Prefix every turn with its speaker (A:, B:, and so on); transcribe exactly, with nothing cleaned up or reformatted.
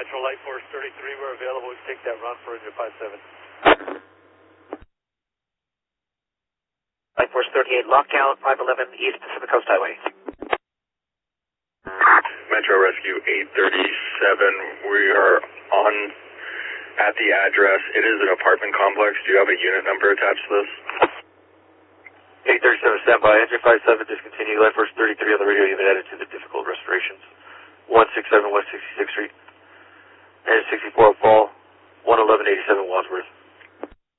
A: Metro Light Force thirty-three, we're available. We take that run for India five seven.
B: Light Force thirty-eight, lockout, five eleven East Pacific Coast Highway.
C: Metro Rescue eight thirty-seven, we are on at the address. It is an apartment complex. Do you have a unit number attached to this?
B: eight thirty-seven, standby. Entry five seven, discontinue. Light Force thirty-three on the radio. You've been added to the difficult restorations. one sixty-seven West sixty-sixth Street. And sixty-four Fall, one eleven eighty-seven Wadsworth.